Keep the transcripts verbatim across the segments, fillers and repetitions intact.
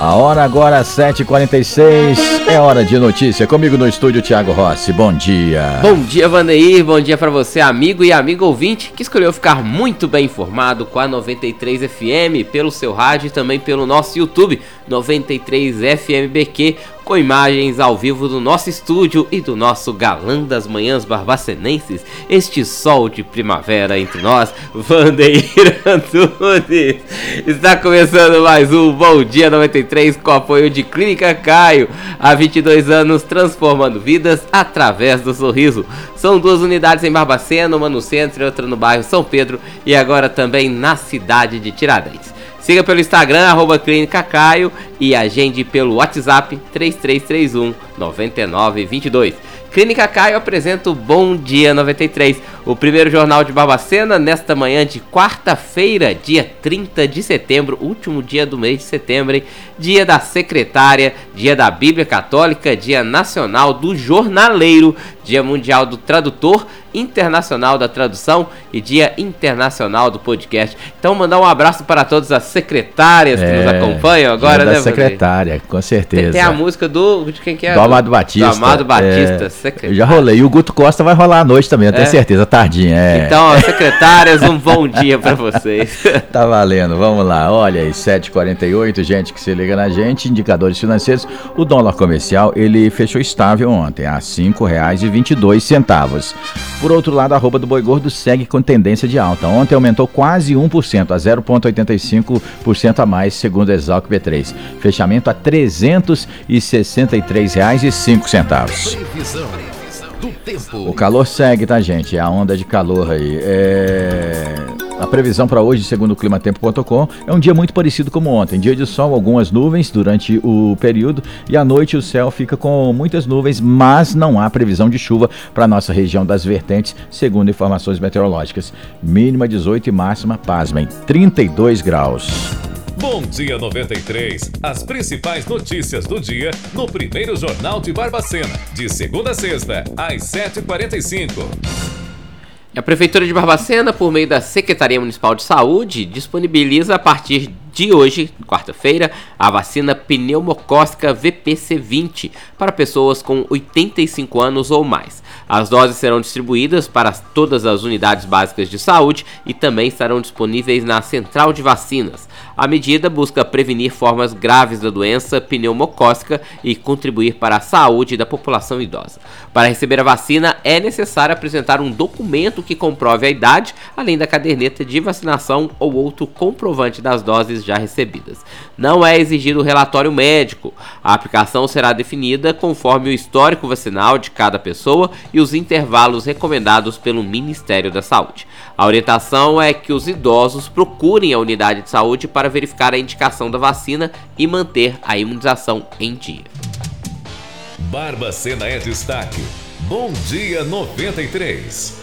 A hora agora sete e quarenta e seis, é hora de notícia. Comigo no estúdio, Thiago Rossi. Bom dia. Bom dia, Vandeir. Bom dia para você, amigo e amigo ouvinte, que escolheu ficar muito bem informado com a noventa e três F M, pelo seu rádio e também pelo nosso YouTube, noventa e três F M B Q, com imagens ao vivo do nosso estúdio e do nosso galã das manhãs barbacenenses, este sol de primavera entre nós, Vandeir Antunes. Está começando mais um Bom Dia noventa e três com apoio de Clínica Caio, há vinte e dois anos transformando vidas através do sorriso. São duas unidades em Barbacena, uma no centro e outra no bairro São Pedro e agora também na cidade de Tiradentes. Siga pelo Instagram, arroba Clínica Caio, e agende pelo WhatsApp três três três um, nove nove dois dois. Clínica Caio apresenta o Bom Dia noventa e três, o primeiro jornal de Barbacena, nesta manhã de quarta-feira, dia trinta de setembro, último dia do mês de setembro, hein? Dia da secretária, dia da Bíblia Católica, dia nacional do jornaleiro, dia mundial do tradutor, internacional da tradução e dia internacional do podcast. Então, mandar um abraço para todas as secretárias que é, nos acompanham agora, dia né, da secretária, com certeza. Tem, tem a música do... de quem que é? Do Amado Batista. Do Amado Batista, é, secretária. Eu já rolei. E o Guto Costa vai rolar à noite também, eu tenho é. certeza, tardinha. É. Então, ó, secretárias, um bom dia para vocês. Tá valendo, vamos lá. Olha aí, sete e quarenta e oito, gente que se liga na gente, indicadores financeiros. O dólar comercial, ele fechou estável ontem, a cinco reais e vinte e dois centavos. Por outro lado, a arroba do Boi Gordo segue com tendência de alta. Ontem aumentou quase um por cento, a zero vírgula oitenta e cinco por cento a mais, segundo a Exalc B três. Fechamento a trezentos e sessenta e três reais e cinco centavos. Previsão do tempo. O calor segue, tá, gente? É a onda de calor aí. É... A previsão para hoje, segundo o climatempo ponto com, é um dia muito parecido como ontem. Dia de sol, algumas nuvens durante o período e à noite o céu fica com muitas nuvens, mas não há previsão de chuva para a nossa região das vertentes, segundo informações meteorológicas. Mínima dezoito e máxima, pasmem, trinta e dois graus. Bom Dia noventa e três, as principais notícias do dia no primeiro Jornal de Barbacena, de segunda a sexta, às sete e quarenta e cinco. A Prefeitura de Barbacena, por meio da Secretaria Municipal de Saúde, disponibiliza a partir de hoje, quarta-feira, a vacina pneumocócica V P C vinte para pessoas com oitenta e cinco anos ou mais. As doses serão distribuídas para todas as unidades básicas de saúde e também estarão disponíveis na Central de Vacinas. A medida busca prevenir formas graves da doença pneumocócica e contribuir para a saúde da população idosa. Para receber a vacina, é necessário apresentar um documento que comprove a idade, além da caderneta de vacinação ou outro comprovante das doses já recebidas. Não é exigido relatório médico. A aplicação será definida conforme o histórico vacinal de cada pessoa e os intervalos recomendados pelo Ministério da Saúde. A orientação é que os idosos procurem a unidade de saúde para verificar a indicação da vacina e manter a imunização em dia. Barbacena é destaque. Bom Dia noventa e três.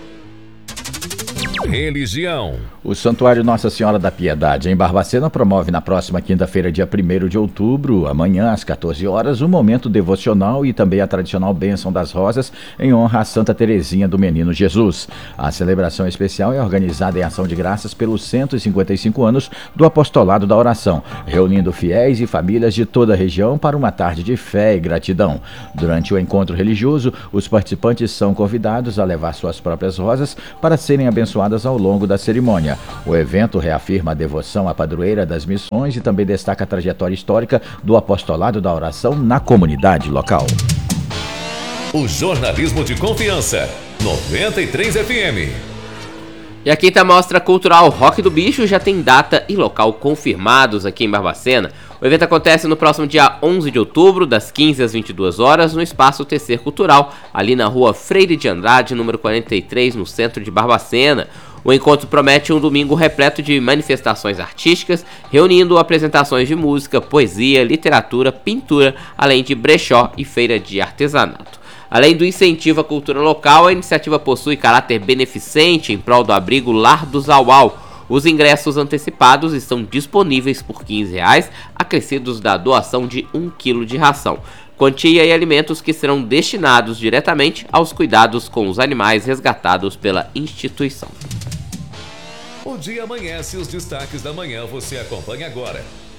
Religião. O Santuário Nossa Senhora da Piedade, em Barbacena, promove na próxima quinta-feira, dia primeiro de outubro, amanhã às quatorze horas, um momento devocional e também a tradicional Bênção das Rosas em honra a Santa Teresinha do Menino Jesus. A celebração especial é organizada em ação de graças pelos cento e cinquenta e cinco anos do Apostolado da Oração, reunindo fiéis e famílias de toda a região para uma tarde de fé e gratidão. Durante o encontro religioso, os participantes são convidados a levar suas próprias rosas para serem abençoadas ao longo da cerimônia. O evento reafirma a devoção à padroeira das missões e também destaca a trajetória histórica do Apostolado da Oração na comunidade local. O jornalismo de confiança, noventa e três F M. E a quinta Mostra Cultural Rock do Bicho já tem data e local confirmados aqui em Barbacena. O evento acontece no próximo dia onze de outubro, das quinze às vinte e duas horas, no Espaço Tecer Cultural, ali na rua Freire de Andrade, número quarenta e três, no centro de Barbacena. O encontro promete um domingo repleto de manifestações artísticas, reunindo apresentações de música, poesia, literatura, pintura, além de brechó e feira de artesanato. Além do incentivo à cultura local, a iniciativa possui caráter beneficente em prol do abrigo Lar do Zauau. Os ingressos antecipados estão disponíveis por quinze reais, acrescidos da doação de um quilo de ração. Quantia e alimentos que serão destinados diretamente aos cuidados com os animais resgatados pela instituição. O dia amanhece e os destaques da manhã você acompanha agora.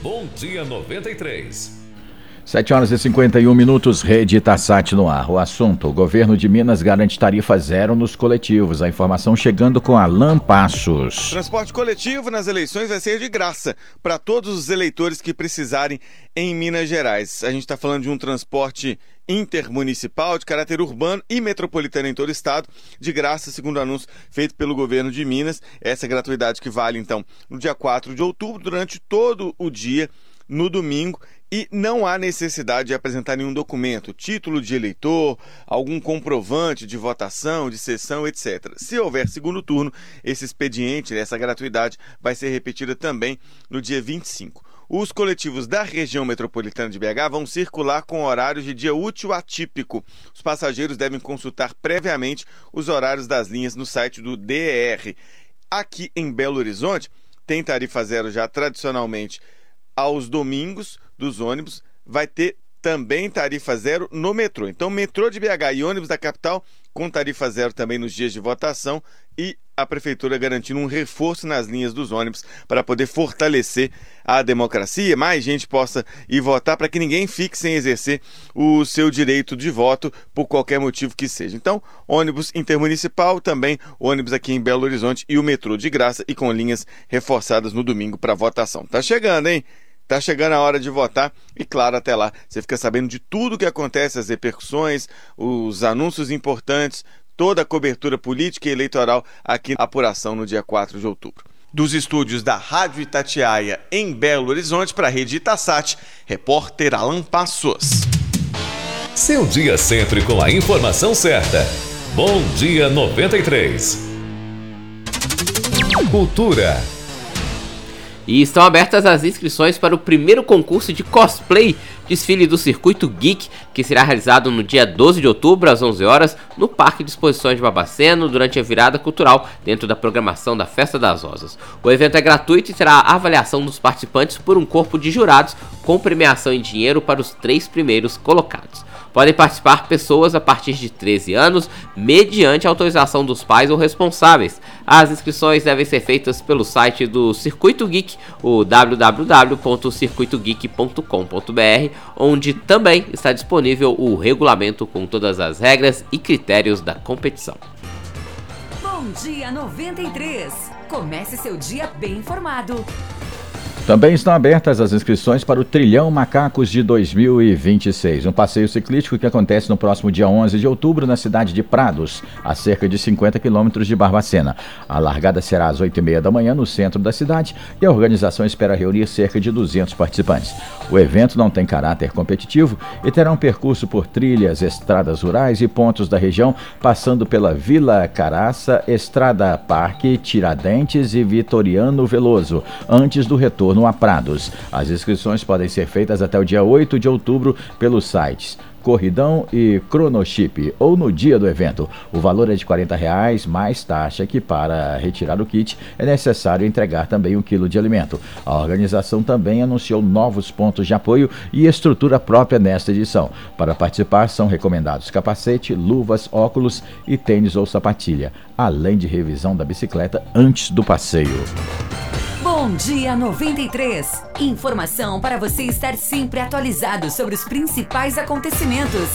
Bom Dia noventa e três. sete horas e cinquenta e um minutos, Rede Itassat no ar. O assunto: o governo de Minas garante tarifa zero nos coletivos. A informação chegando com Alan Passos. Transporte coletivo nas eleições vai ser de graça para todos os eleitores que precisarem em Minas Gerais. A gente está falando de um transporte intermunicipal de caráter urbano e metropolitano em todo o estado, de graça, segundo o anúncio feito pelo governo de Minas. Essa gratuidade que vale, então, no dia quatro de outubro, durante todo o dia, no domingo, e não há necessidade de apresentar nenhum documento, título de eleitor, algum comprovante de votação, de sessão, etcétera. Se houver segundo turno, esse expediente, essa gratuidade, vai ser repetida também no dia vinte e cinco. Os coletivos da região metropolitana de B H vão circular com horários de dia útil atípico. Os passageiros devem consultar previamente os horários das linhas no site do D E R. Aqui em Belo Horizonte, tem tarifa zero já tradicionalmente aos domingos dos ônibus, vai ter também tarifa zero no metrô. Então, metrô de B H e ônibus da capital com tarifa zero também nos dias de votação, e a prefeitura garantindo um reforço nas linhas dos ônibus para poder fortalecer a democracia, mais gente possa ir votar, para que ninguém fique sem exercer o seu direito de voto por qualquer motivo que seja. Então, ônibus intermunicipal, também ônibus aqui em Belo Horizonte e o metrô de graça e com linhas reforçadas no domingo para votação. Tá chegando, hein? Tá chegando a hora de votar e, claro, até lá você fica sabendo de tudo que acontece, as repercussões, os anúncios importantes, toda a cobertura política e eleitoral aqui na apuração no dia quatro de outubro. Dos estúdios da Rádio Itatiaia em Belo Horizonte para a Rede Itassat, repórter Alan Passos. Seu dia sempre com a informação certa. Bom Dia noventa e três. Cultura. E estão abertas as inscrições para o primeiro concurso de cosplay desfile do Circuito Geek, que será realizado no dia doze de outubro, às onze horas, no Parque de Exposições de Barbacena, durante a virada cultural, dentro da programação da Festa das Rosas. O evento é gratuito e terá a avaliação dos participantes por um corpo de jurados, com premiação em dinheiro para os três primeiros colocados. Podem participar pessoas a partir de treze anos, mediante autorização dos pais ou responsáveis. As inscrições devem ser feitas pelo site do Circuito Geek, o w w w ponto circuito geek ponto com ponto b r, onde também está disponível o regulamento com todas as regras e critérios da competição. Bom Dia noventa e três. Comece seu dia bem informado. Também estão abertas as inscrições para o Trilhão Macacos de dois mil e vinte e seis, um passeio ciclístico que acontece no próximo dia onze de outubro na cidade de Prados, a cerca de cinquenta quilômetros de Barbacena. A largada será às oito e meia da manhã no centro da cidade e a organização espera reunir cerca de duzentos participantes. O evento não tem caráter competitivo e terá um percurso por trilhas, estradas rurais e pontos da região, passando pela Vila Caraça, Estrada Parque, Tiradentes e Vitoriano Veloso, antes do retorno a Prados. As inscrições podem ser feitas até o dia oito de outubro pelos sites Corridão e Cronochip ou no dia do evento. O valor é de quarenta reais, mais taxa, que para retirar o kit é necessário entregar também um quilo de alimento. A organização também anunciou novos pontos de apoio e estrutura própria nesta edição. Para participar são recomendados capacete, luvas, óculos e tênis ou sapatilha, além de revisão da bicicleta antes do passeio. Bom Dia noventa e três. Informação para você estar sempre atualizado sobre os principais acontecimentos.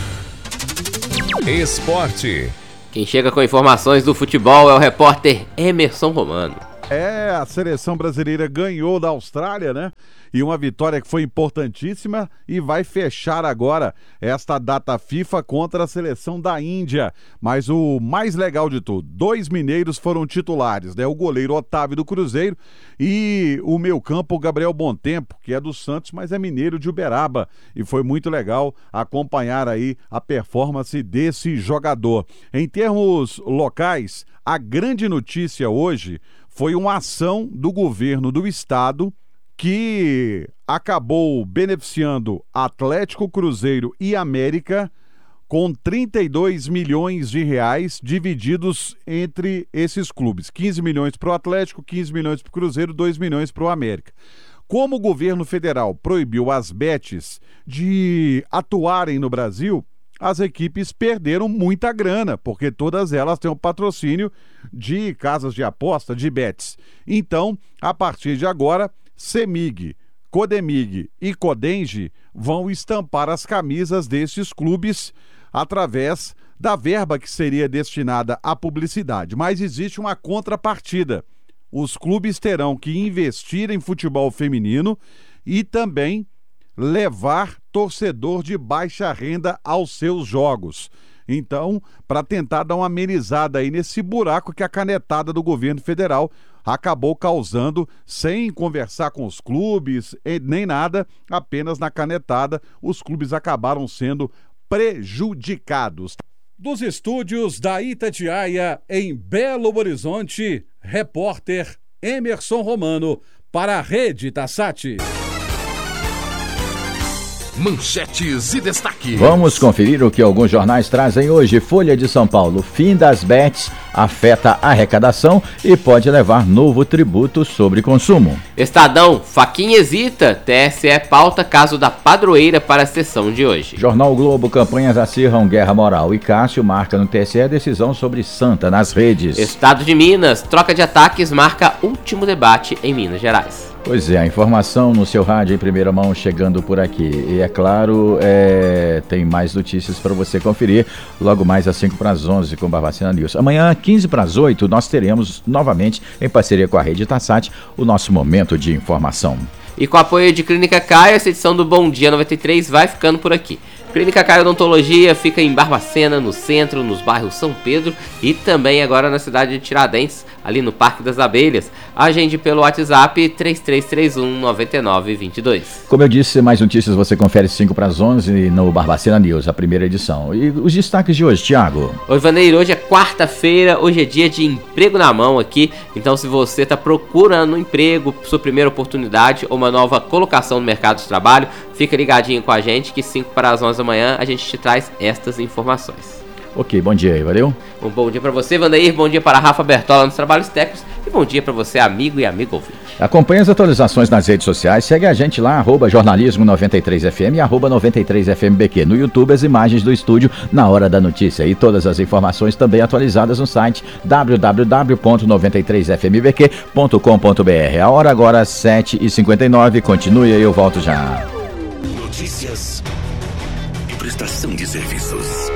Esporte. Quem chega com informações do futebol é o repórter Emerson Romano. É, a seleção brasileira ganhou da Austrália, né? E uma vitória que foi importantíssima e vai fechar agora esta data FIFA contra a seleção da Índia. Mas o mais legal de tudo, dois mineiros foram titulares, né? O goleiro Otávio do Cruzeiro e o meio-campo o Gabriel Bontempo, que é do Santos, mas é mineiro de Uberaba. E foi muito legal acompanhar aí a performance desse jogador. Em termos locais, a grande notícia hoje foi uma ação do governo do estado que acabou beneficiando Atlético, Cruzeiro e América com trinta e dois milhões de reais divididos entre esses clubes. quinze milhões para o Atlético, quinze milhões para o Cruzeiro, dois milhões para o América. Como o governo federal proibiu as bets de atuarem no Brasil, as equipes perderam muita grana, porque todas elas têm o patrocínio de casas de aposta, de bets. Então, a partir de agora, CEMIG, Codemig e Codenge vão estampar as camisas destes clubes através da verba que seria destinada à publicidade. Mas existe uma contrapartida. Os clubes terão que investir em futebol feminino e também levar torcedor de baixa renda aos seus jogos. Então, para tentar dar uma amenizada aí nesse buraco que a canetada do governo federal acabou causando, sem conversar com os clubes, nem nada, apenas na canetada, os clubes acabaram sendo prejudicados. Dos estúdios da Itatiaia, em Belo Horizonte, repórter Emerson Romano, para a Rede Tassati. Manchetes e destaques. Vamos conferir o que alguns jornais trazem hoje. Folha de São Paulo: fim das bets afeta a arrecadação e pode levar novo tributo sobre consumo. Estadão: Fachin hesita, T S E pauta caso da padroeira para a sessão de hoje. Jornal Globo: campanhas acirram guerra moral e Cássio marca no T S E decisão sobre Santa nas redes. Estado de Minas: troca de ataques marca último debate em Minas Gerais. Pois é, a informação no seu rádio em primeira mão chegando por aqui. E é claro, é, tem mais notícias para você conferir logo mais às cinco para as onze com Barbacena News. Amanhã, quinze para as oito, nós teremos novamente, em parceria com a Rede Tassati, o nosso momento de informação. E com o apoio de Clínica Caio, essa edição do Bom Dia noventa e três vai ficando por aqui. Clínica Caio Odontologia fica em Barbacena, no centro, nos bairros São Pedro e também agora na cidade de Tiradentes, ali no Parque das Abelhas. Agende pelo WhatsApp três três três um, nove nove dois dois. Como eu disse, mais notícias você confere cinco para as onze no Barbacena News, a primeira edição. E os destaques de hoje, Thiago? Oi, Vandeir, hoje é quarta-feira, hoje é dia de emprego na mão aqui. Então, se você está procurando um emprego, sua primeira oportunidade ou uma nova colocação no mercado de trabalho, fica ligadinho com a gente que cinco para as onze da manhã a gente te traz estas informações. Ok, bom dia aí, valeu? Um bom dia para você, Vandeir, bom dia para Rafa Bertola nos trabalhos técnicos e bom dia para você, amigo e amigo ouvinte. Acompanhe as atualizações nas redes sociais, segue a gente lá, arroba jornalismo noventa e três F M e arroba noventa e três F M B Q. No YouTube, as imagens do estúdio na hora da notícia e todas as informações também atualizadas no site w w w ponto noventa e três f m b q ponto com ponto b r. A hora agora sete e cinquenta e nove, continue aí, eu volto já. Notícias e prestação de serviços.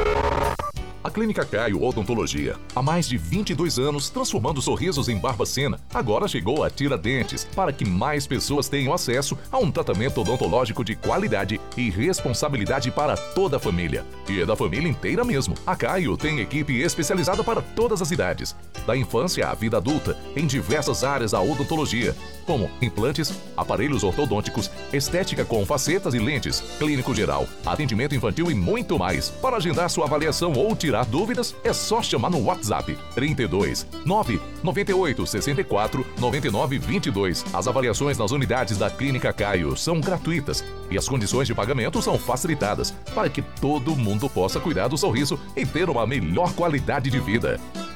A Clínica Caio Odontologia, há mais de vinte e dois anos transformando sorrisos em Barbacena, agora chegou a Tiradentes, para que mais pessoas tenham acesso a um tratamento odontológico de qualidade e responsabilidade para toda a família. E é da família inteira mesmo. A Caio tem equipe especializada para todas as idades, da infância à vida adulta, em diversas áreas da odontologia, como implantes, aparelhos ortodônticos, estética com facetas e lentes, clínico geral, atendimento infantil e muito mais. Para agendar sua avaliação ou tirar dúvidas, é só chamar no WhatsApp trinta e dois, nove nove oito, sessenta e quatro, noventa e nove, vinte e dois. As avaliações nas unidades da Clínica Caio são gratuitas e as condições de pagamento são facilitadas para que todo mundo possa cuidar do sorriso e ter uma melhor qualidade de vida.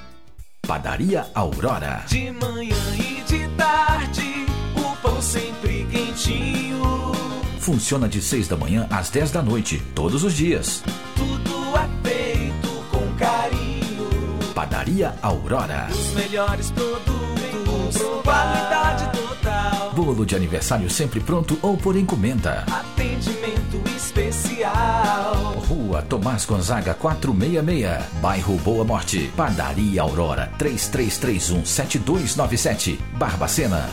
Padaria Aurora. De manhã e de tarde, o pão sempre quentinho. Funciona de seis da manhã às dez da noite, todos os dias. Tudo é feito com carinho. Padaria Aurora. Os melhores produtos, qualidade total. Bolo de aniversário sempre pronto ou por encomenda. Atendimento especial. Rua Tomás Gonzaga quatrocentos e sessenta e seis, bairro Boa Morte. Padaria Aurora, três três três um, sete dois nove sete, Barbacena.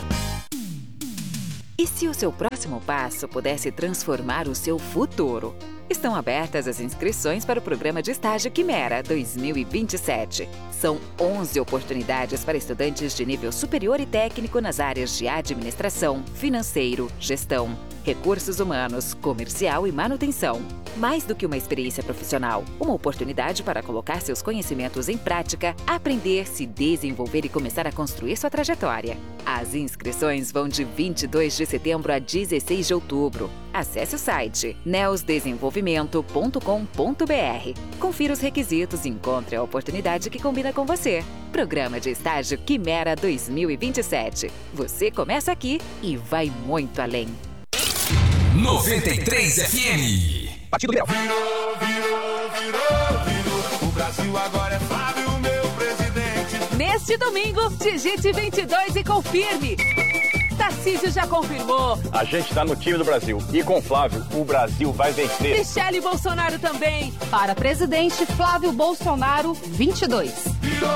E se o seu próximo passo pudesse transformar o seu futuro? Estão abertas as inscrições para o programa de estágio Quimera dois mil e vinte e sete. São onze oportunidades para estudantes de nível superior e técnico nas áreas de administração, financeiro, gestão, recursos humanos, comercial e manutenção. Mais do que uma experiência profissional, uma oportunidade para colocar seus conhecimentos em prática, aprender, se desenvolver e começar a construir sua trajetória. As inscrições vão de vinte e dois de setembro a dezesseis de outubro. Acesse o site neos desenvolvimento ponto com ponto b r. Confira os requisitos e encontre a oportunidade que combina com você. Programa de estágio Quimera dois mil e vinte e sete. Você começa aqui e vai muito além. noventa e três F M. Partido Liberal. Virou, virou, virou, virou. O Brasil agora é Fábio, meu presidente. Neste domingo, digite vinte e dois e confirme. Tarcísio já confirmou. A gente tá no time do Brasil. E com Flávio, o Brasil vai vencer. Michele Bolsonaro também. Para presidente, Flávio Bolsonaro, vinte e dois.